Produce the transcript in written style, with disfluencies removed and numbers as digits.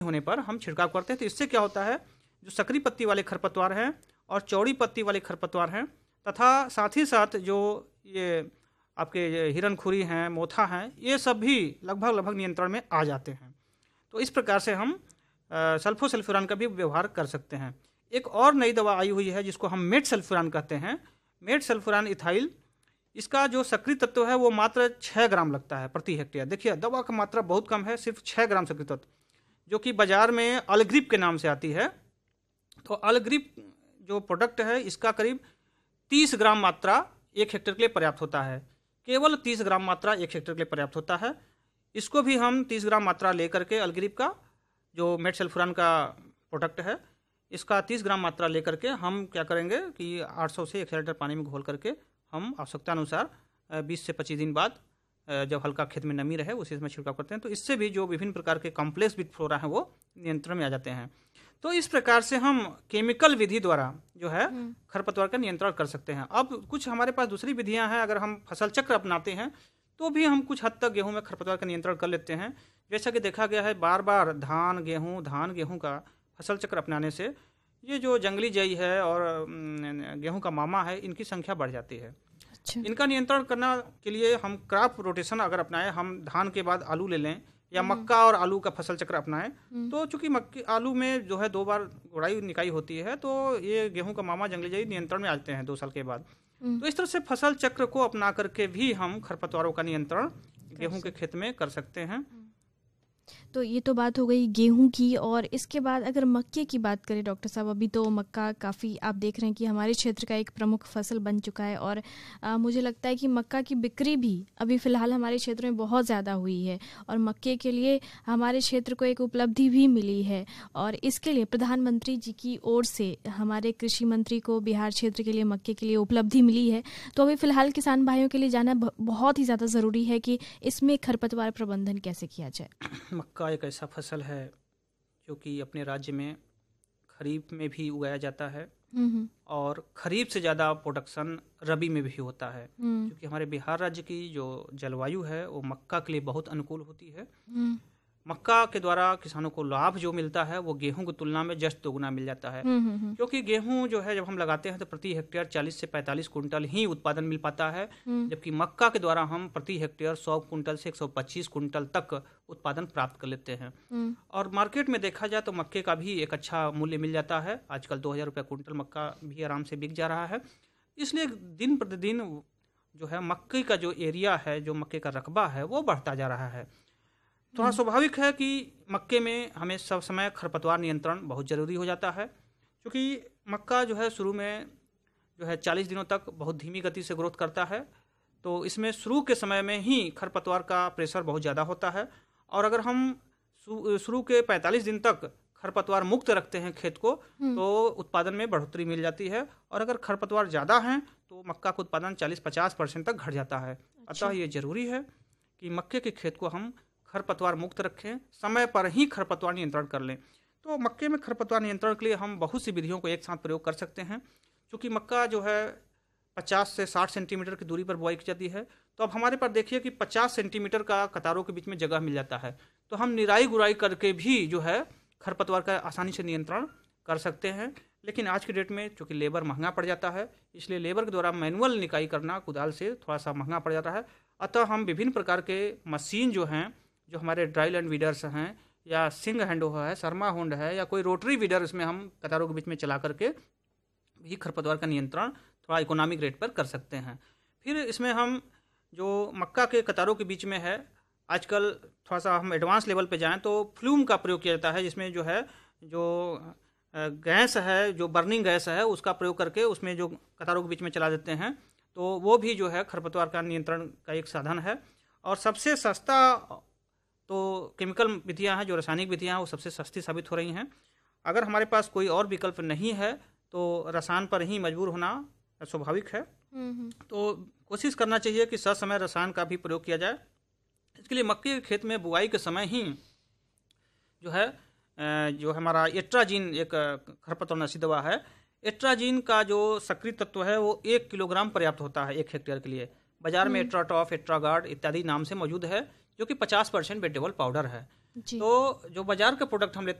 होने पर हम छिड़काव करते हैं। तो इससे क्या होता है, जो सकरी पत्ती वाले खरपतवार हैं और चौड़ी पत्ती वाले खरपतवार हैं, तथा साथ ही साथ जो ये आपके हिरनखुरी हैं, मोथा हैं, ये सब भी लगभग नियंत्रण में आ जाते हैं। तो इस प्रकार से हम सल्फोसल्फ्यूरान का भी व्यवहार कर सकते हैं। एक और नई दवा आई हुई है जिसको हम मेटसल्फ्यूरान कहते हैं, मेटसल्फ्यूरान इथाइल। इसका जो सक्रिय तत्व है वो मात्र 6 ग्राम लगता है प्रति हेक्टेयर। देखिए दवा का मात्रा बहुत कम है, सिर्फ 6 ग्राम सक्रिय तत्व, जो कि बाजार में अलग्रिप के नाम से आती है। तो अलग्रिप जो प्रोडक्ट है इसका करीब 30 ग्राम मात्रा 1 हेक्टेयर के लिए पर्याप्त होता है। केवल 30 ग्राम मात्रा 1 हेक्टेयर के लिए पर्याप्त होता है। इसको भी हम 30 ग्राम मात्रा लेकर के अलग्रिप का जो मेटसल्फ्यूरान का प्रोडक्ट है, इसका 30 ग्राम मात्रा लेकर के हम क्या करेंगे कि 800 से 1000 लीटर पानी में घोल करके हम आवश्यकता अनुसार 20 से 25 दिन बाद जब हल्का खेत में नमी रहे उसी समय छिड़काव करते हैं। तो इससे भी जो विभिन्न प्रकार के कॉम्प्लेक्स विथ फ्लोरा हैं वो नियंत्रण में आ जाते हैं। तो इस प्रकार से हम केमिकल विधि द्वारा जो है खरपतवार का नियंत्रण कर सकते हैं। अब कुछ हमारे पास दूसरी विधियां हैं, अगर हम फसल चक्र अपनाते हैं तो भी हम कुछ हद तक गेहूं में खरपतवार का नियंत्रण कर लेते हैं। जैसा कि देखा गया है बार बार धान गेहूं का फसल चक्र अपनाने से ये जो जंगली जई है और गेहूं का मामा है, इनकी संख्या बढ़ जाती है। अच्छा। इनका नियंत्रण करने के लिए हम क्रॉप रोटेशन अगर अपनाएं, हम धान के बाद आलू ले लें या मक्का और आलू का फसल चक्र अपनाएं, तो चूंकि मक्की आलू में जो है 2 बार गुड़ाई निकाई होती है, तो ये गेहूं का मामा जंगली जई नियंत्रण में आ जाते हैं 2 साल के बाद। तो इस तरह से फसल चक्र को अपना करके भी हम खरपतवारों का नियंत्रण गेहूं के खेत में कर सकते हैं। तो ये तो बात हो गई गेहूं की, और इसके बाद अगर मक्के की बात करें डॉक्टर साहब, अभी तो मक्का काफ़ी आप देख रहे हैं कि हमारे क्षेत्र का एक प्रमुख फसल बन चुका है, और मुझे लगता है कि मक्का की बिक्री भी अभी फ़िलहाल हमारे क्षेत्र में बहुत ज़्यादा हुई है, और मक्के के लिए हमारे क्षेत्र को एक उपलब्धि भी मिली है, और इसके लिए प्रधानमंत्री जी की ओर से हमारे कृषि मंत्री को बिहार क्षेत्र के लिए मक्के के लिए उपलब्धि मिली है। तो अभी फ़िलहाल किसान भाइयों के लिए जानना बहुत ही ज़्यादा ज़रूरी है कि इसमें खरपतवार प्रबंधन कैसे किया जाए। मक्का एक ऐसा फसल है जो कि अपने राज्य में खरीफ में भी उगाया जाता है और खरीफ से ज़्यादा प्रोडक्शन रबी में भी होता है, क्योंकि हमारे बिहार राज्य की जो जलवायु है वो मक्का के लिए बहुत अनुकूल होती है। मक्का के द्वारा किसानों को लाभ जो मिलता है वो गेहूं की तुलना में जस्ट दोगुना मिल जाता है, क्योंकि गेहूं जो है जब हम लगाते हैं तो प्रति हेक्टेयर 40 से 45 कुंटल ही उत्पादन मिल पाता है, जबकि मक्का के द्वारा हम प्रति हेक्टेयर 100 कुंटल से 125 कुंटल तक उत्पादन प्राप्त कर लेते हैं। और मार्केट में देखा जाए तो मक्के का भी एक अच्छा मूल्य मिल जाता है। आजकल 2000 रुपये कुंटल मक्का भी आराम से बिक जा रहा है। इसलिए दिन प्रतिदिन जो है मक्के का जो एरिया है, जो मक्के का रकबा है वो बढ़ता जा रहा है। थोड़ा स्वाभाविक है कि मक्के में हमें सब समय खरपतवार नियंत्रण बहुत ज़रूरी हो जाता है, क्योंकि मक्का जो है शुरू में जो है 40 दिनों तक बहुत धीमी गति से ग्रोथ करता है, तो इसमें शुरू के समय में ही खरपतवार का प्रेशर बहुत ज़्यादा होता है। और अगर हम शुरू के 45 दिन तक खरपतवार मुक्त रखते हैं खेत को, तो उत्पादन में बढ़ोतरी मिल जाती है, और अगर खरपतवार ज़्यादा हैं तो मक्का का उत्पादन 40-50% तक घट जाता है। अतः ये ज़रूरी है कि मक्के के खेत को हम खरपतवार मुक्त रखें, समय पर ही खरपतवार नियंत्रण कर लें। तो मक्के में खरपतवार नियंत्रण के लिए हम बहुत सी विधियों को एक साथ प्रयोग कर सकते हैं। क्योंकि मक्का जो है 50 से 60 सेंटीमीटर की दूरी पर बुआई की जाती है, तो अब हमारे पास देखिए कि 50 सेंटीमीटर का कतारों के बीच में जगह मिल जाता है, तो हम निराई गुड़ाई करके भी जो है खरपतवार का आसानी से नियंत्रण कर सकते हैं। लेकिन आज की डेट में चूँकि लेबर महंगा पड़ जाता है, इसलिए लेबर के द्वारा मैनुअल निकाई करना कुदाल से थोड़ा सा महंगा पड़ जाता है। अतः हम विभिन्न प्रकार के मशीन जो हैं, जो हमारे ड्राई लैंड वीडर्स हैं या सिंग हैंडो है, शर्मा होंड है, या कोई रोटरी वीडर, इसमें हम कतारों के बीच में चला करके भी खरपतवार का नियंत्रण थोड़ा इकोनॉमिक रेट पर कर सकते हैं। फिर इसमें हम जो मक्का के कतारों के बीच में है, आजकल थोड़ा सा हम एडवांस लेवल पे जाएं तो फ्लूम का प्रयोग किया जाता है, जिसमें जो है जो गैस है, जो बर्निंग गैस है, उसका प्रयोग करके उसमें जो कतारों के बीच में चला देते हैं, तो वो भी जो है खरपतवार का नियंत्रण का एक साधन है। और सबसे सस्ता तो केमिकल विधियां हैं, जो रासायनिक विधियां हैं वो सबसे सस्ती साबित हो रही हैं। अगर हमारे पास कोई और विकल्प नहीं है तो रसायन पर ही मजबूर होना स्वाभाविक है। तो कोशिश करना चाहिए कि ससमय रसायन का भी प्रयोग किया जाए। इसके लिए मक्के के खेत में बुआई के समय ही जो है जो हमारा एट्राजीन एक खरपतवारनाशी दवा है, एट्राजीन का जो सक्रिय तत्व है वो 1 किलोग्राम पर्याप्त होता है 1 हेक्टेयर के लिए। बाजार में एट्राटॉफ, एट्रागार्ड इत्यादि नाम से मौजूद है, जो कि 50% वेटेबल पाउडर है। तो जो बाजार के प्रोडक्ट हम लेते